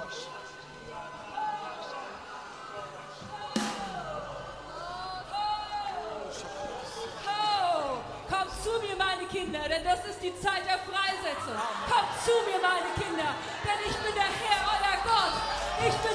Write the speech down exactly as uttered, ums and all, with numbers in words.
Kommt zu mir, meine Kinder, denn das ist die Zeit der Freisetzung. Kommt zu mir, meine Kinder, denn ich bin der Herr, euer Gott. Ich bin